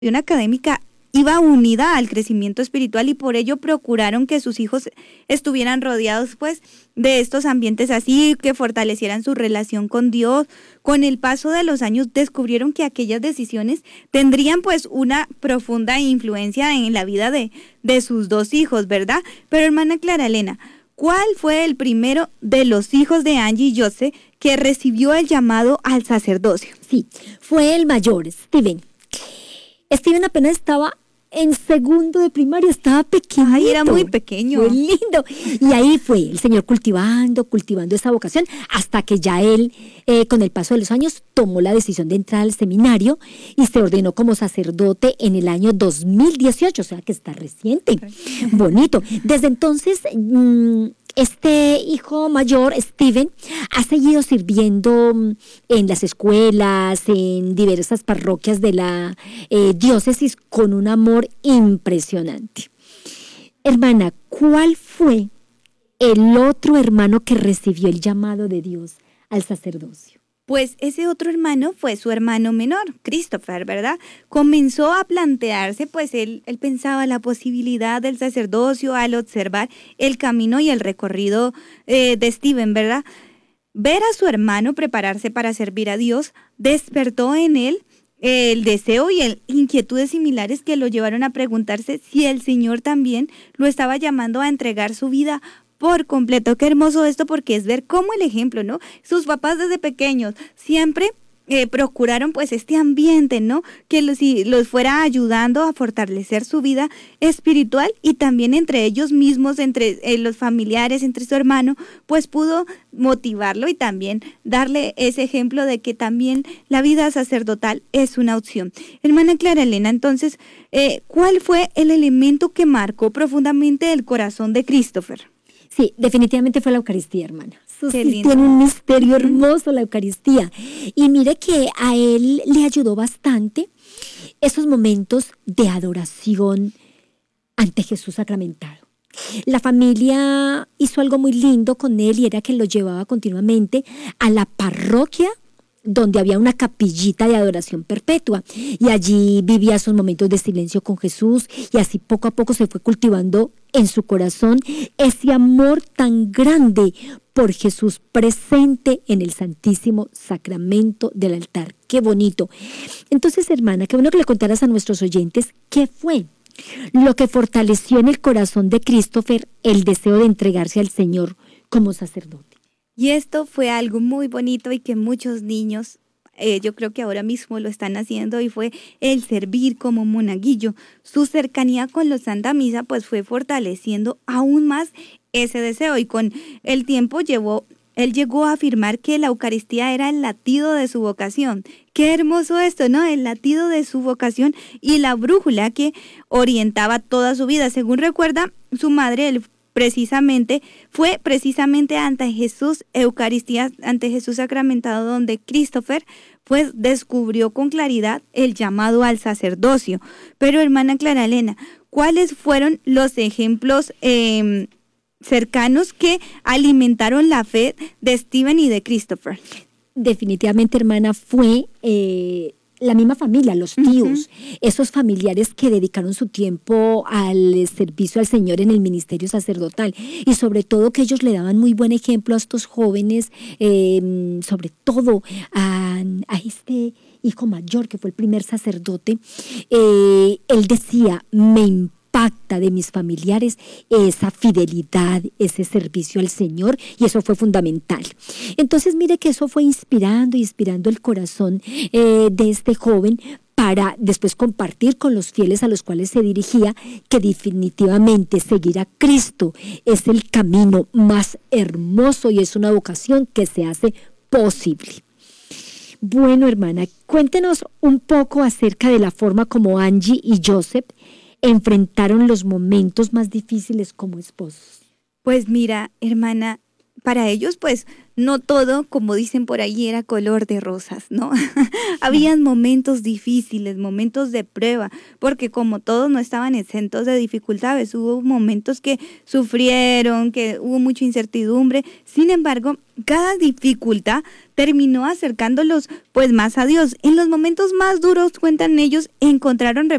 académica iba unida al crecimiento espiritual y por ello procuraron que sus hijos estuvieran rodeados pues de estos ambientes así, que fortalecieran su relación con Dios. Con el paso de los años descubrieron que aquellas decisiones tendrían pues una profunda influencia en la vida de sus dos hijos, ¿verdad? Pero hermana Clara Elena, ¿cuál fue el primero de los hijos de Angie y Joseph que recibió el llamado al sacerdocio? Sí, fue el mayor, Steven. Steven apenas estaba en segundo de primaria, estaba pequeñito. Ay, era muy pequeño. Fue lindo. Y ahí fue el Señor cultivando esa vocación, hasta que ya él, con el paso de los años, tomó la decisión de entrar al seminario y se ordenó como sacerdote en el año 2018, o sea que está reciente. Bonito. Desde entonces, este hijo mayor, Steven, ha seguido sirviendo en las escuelas, en diversas parroquias de la diócesis con un amor impresionante. Hermana, ¿cuál fue el otro hermano que recibió el llamado de Dios al sacerdocio? Pues ese otro hermano fue su hermano menor, Christopher, ¿verdad? Comenzó a plantearse, pues él pensaba la posibilidad del sacerdocio al observar el camino y el recorrido de Steven, ¿verdad? Ver a su hermano prepararse para servir a Dios despertó en él el deseo y inquietudes similares que lo llevaron a preguntarse si el Señor también lo estaba llamando a entregar su vida por completo. Qué hermoso esto, porque es ver cómo el ejemplo, ¿no? Sus papás desde pequeños siempre procuraron pues este ambiente, ¿no? Que los fuera ayudando a fortalecer su vida espiritual, y también entre ellos mismos, entre los familiares, entre su hermano, pues pudo motivarlo y también darle ese ejemplo de que también la vida sacerdotal es una opción. Hermana Clara Elena, entonces, ¿cuál fue el elemento que marcó profundamente el corazón de Christopher? Sí, definitivamente fue la Eucaristía, hermana. Sí, tiene un misterio hermoso la Eucaristía. Y mire que a él le ayudó bastante esos momentos de adoración ante Jesús sacramentado. La familia hizo algo muy lindo con él, y era que lo llevaba continuamente a la parroquia donde había una capillita de adoración perpetua, y allí vivía esos momentos de silencio con Jesús, y así poco a poco se fue cultivando en su corazón ese amor tan grande por Jesús presente en el Santísimo Sacramento del altar. ¡Qué bonito! Entonces, hermana, qué bueno que le contaras a nuestros oyentes qué fue lo que fortaleció en el corazón de Christopher el deseo de entregarse al Señor como sacerdote. Y esto fue algo muy bonito y que muchos niños, yo creo que ahora mismo lo están haciendo, y fue el servir como monaguillo. Su cercanía con la Santa Misa pues fue fortaleciendo aún más ese deseo, y con el tiempo él llegó a afirmar que la Eucaristía era el latido de su vocación. Qué hermoso esto, ¿no? El latido de su vocación y la brújula que orientaba toda su vida. Según recuerda su madre, fue precisamente ante Jesús Eucaristía, ante Jesús sacramentado, donde Christopher pues descubrió con claridad el llamado al sacerdocio. Pero hermana Clara Elena, ¿cuáles fueron los ejemplos cercanos que alimentaron la fe de Steven y de Christopher? Definitivamente, hermana, fue la misma familia, los tíos, esos familiares que dedicaron su tiempo al servicio al Señor en el ministerio sacerdotal, y sobre todo que ellos le daban muy buen ejemplo a estos jóvenes, sobre todo a este hijo mayor que fue el primer sacerdote. Él decía, me impacta de mis familiares esa fidelidad, ese servicio al Señor, y eso fue fundamental. Entonces mire que eso fue inspirando el corazón de este joven, para después compartir con los fieles a los cuales se dirigía que definitivamente seguir a Cristo es el camino más hermoso y es una vocación que se hace posible. Bueno, hermana, cuéntenos un poco acerca de la forma como Angie y Joseph enfrentaron los momentos más difíciles como esposos. Pues mira, hermana, para ellos, pues, no todo, como dicen por ahí, era color de rosas, ¿no? Habían momentos difíciles, momentos de prueba, porque como todos no estaban exentos de dificultades, hubo momentos que sufrieron, que hubo mucha incertidumbre. Sin embargo, cada dificultad terminó acercándolos, pues, más a Dios. En los momentos más duros, cuentan ellos, encontraron